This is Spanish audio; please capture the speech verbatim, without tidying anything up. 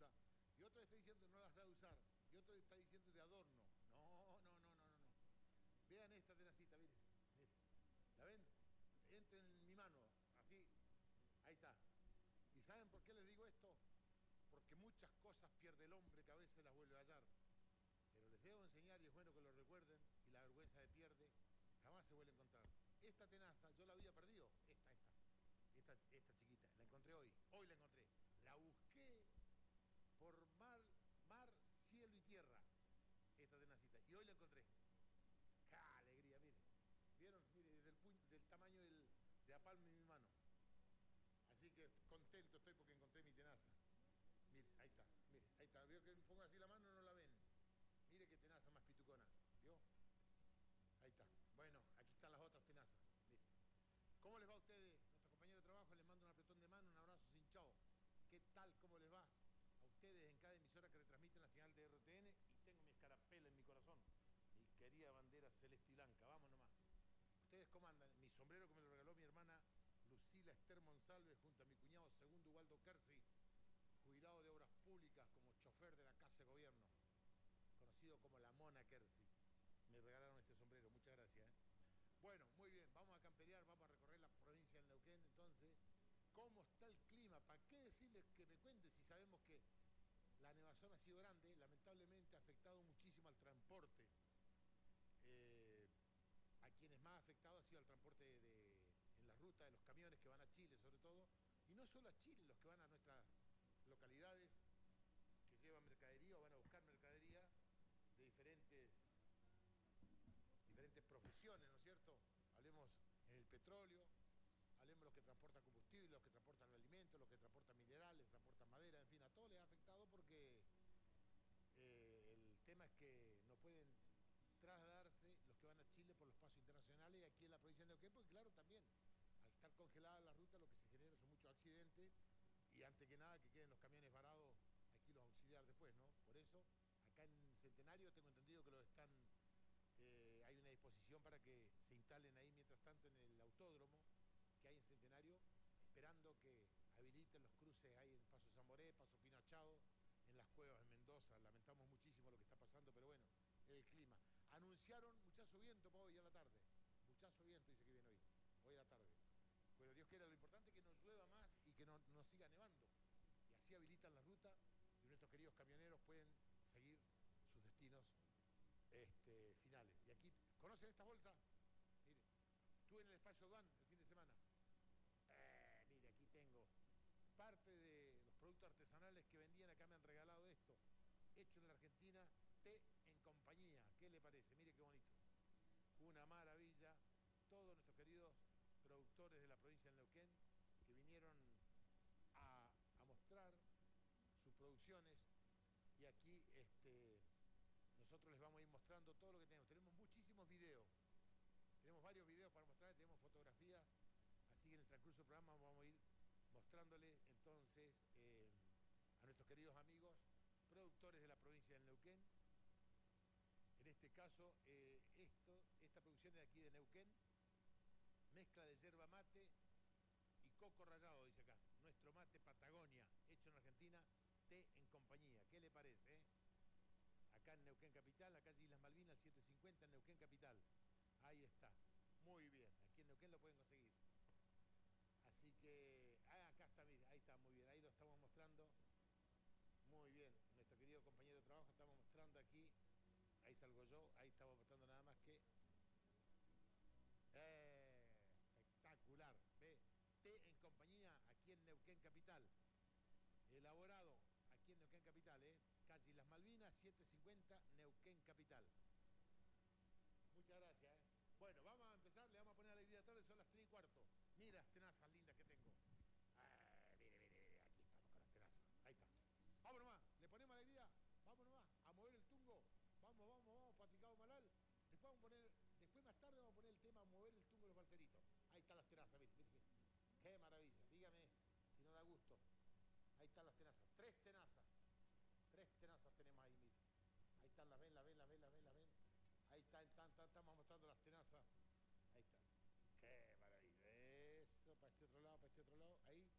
usa. Y otro está diciendo que no las da a usar. Y otro está diciendo de adorno. No, no, no, no, no, no. Vean esta tenacita, miren. miren. ¿La ven? Entren en mi mano, así. Ahí está. ¿Y saben por qué les digo esto? Porque muchas cosas pierde el hombre que a veces las vuelve a hallar. Pero les debo enseñar y es bueno que lo recuerden, y la vergüenza de pierde jamás se vuelve a encontrar. Esta tenaza yo la había perdido, esta, esta, esta, esta chiquita, la encontré hoy, hoy la encontré. La busqué por mar, mar, cielo y tierra, esta tenacita, y hoy la encontré. ¡Qué alegría! Miren, ¿vieron? Miren, desde el, puño, del tamaño del, de la palma de mi mano. Así que contento estoy porque encontré mi tenaza. Mire, ahí está, mire, ahí está. Veo que pongo así la mano, no la ven. Mire qué tenaza más pitucona, ¿vio? Ahí está. Bueno, aquí están las otras tenazas. Mire. ¿Cómo les va a ustedes? Nuestros compañeros de trabajo, les mando un apretón de mano, un abrazo sin chao. ¿Qué tal? ¿Cómo les va? A ustedes en cada emisora que retransmiten la señal de R T N, y tengo mi escarapela en mi corazón. Mi querida bandera celeste y blanca, vamos nomás. ¿Ustedes cómo andan? Mi sombrero que me lo regaló mi hermana Lucila Esther Monsalve junto a mi cuñado Segundo Ubaldo Kersi, jubilado de obras públicas como chofer de la Casa de Gobierno, conocido como la Mona Kersi. Me regalaron este sombrero, muchas gracias. ¿eh? Bueno, muy bien, vamos a camperear, vamos a recorrer la provincia del Neuquén, entonces. ¿Cómo está el clima? ¿Para qué decirles que me cuente si sabemos que la nevazón ha sido grande? Lamentablemente ha afectado muchísimo al transporte. Eh, a quienes más ha afectado ha sido al transporte de, de, en la ruta de los camiones que van a Chile, sobre todo. Y no solo a Chile, los que van a nuestras localidades, que llevan mercadería o van a buscar mercadería de diferentes, diferentes profesiones, ¿no es cierto? Hablemos en el petróleo, hablemos de los que transportan combustible, los que transportan alimentos, los que transportan minerales, transportan madera, en fin, a todos les ha afectado porque eh, el tema es que no pueden trasladarse los que van a Chile por los pasos internacionales y aquí en la provincia de Neuquén, porque claro, también, al estar congelada la ruta, lo que se genera son muchos accidentes y antes que nada que queden los camiones varados aquí los auxiliar después, ¿no? Por eso, acá en Centenario tengo entendido que los están, eh, hay una disposición para que se instalen ahí mientras tanto en el autódromo que hay en Centenario, esperando que habiliten los cruces ahí en Paso Zamoré, Paso Pino Achado, en las cuevas en Mendoza. Lamentamos muchísimo lo que está pasando, pero bueno, el clima. Anunciaron muchazo viento para hoy a la tarde. Muchazo viento dice que viene hoy, hoy a la tarde. Pero Dios quiera, lo importante es que no llueva más y que no, no siga nevando. Y así habilitan la ruta y nuestros queridos camioneros pueden seguir sus destinos este, finales. Y aquí, ¿conocen estas bolsas? Mire, estuve en el espacio Duan el fin de semana. Eh, mire, aquí tengo parte de los productos artesanales que vendían, acá me han regalado esto, hecho en la Argentina, té en compañía. ¿Qué le parece? Mire qué bonito. Una maravilla. Todos nuestros queridos productores de la provincia de Neuquén que vinieron a, a mostrar sus producciones y aquí este, nosotros les vamos a ir mostrando todo lo que tenemos. Tenemos muchísimos videos, tenemos varios videos para mostrar, tenemos fotografías, así que en el transcurso del programa vamos a ir mostrándole entonces eh, a nuestros queridos amigos productores de la provincia del Neuquén. En este caso, eh, esto, esta producción es de aquí de Neuquén, mezcla de yerba mate y coco rallado, dice acá. Nuestro mate Patagonia, hecho en Argentina, té en compañía. ¿Qué le parece? Eh? Acá en Neuquén Capital, la calle Islas Malvinas, setecientos cincuenta en Neuquén Capital. Ahí está. Muy bien. Aquí en Neuquén lo pueden conseguir. Así que, ah, acá está, mire, ahí está, muy bien. Ahí lo estamos mostrando. Muy bien. Nuestro querido compañero de trabajo, estamos mostrando aquí. Ahí salgo yo, ahí estamos mostrando nada más que... Eh, espectacular. ¿Ve? Té en compañía aquí en Neuquén Capital. Elaborado aquí en Neuquén Capital, ¿eh? Calle Las Malvinas, setecientos cincuenta, Neuquén Capital. Muchas gracias, ¿eh? Bueno, vamos a empezar, le vamos a poner a la alegría tarde, son las tres y cuarto. Mira las tenazas lindas que tengo. Ah, mire, mire, mire, aquí estamos con las tenazas. Ahí está. Vamos nomás, le ponemos alegría. Vamos nomás, a mover el tungo. Vamos, vamos, vamos, Patricado Malal. Después vamos a poner, después más tarde vamos a poner el tema mover el tungo de los balseritos. Ahí están las tenazas, mire, mire, mire. Qué maravilla. Dígame si no da gusto. Ahí están las tenazas. Tres tenazas. Tres tenazas tenemos ahí, mire. Ahí están, las ven, las ven, las ven, las ven, las ven. Ahí están, están, están, estamos mostrando las tenazas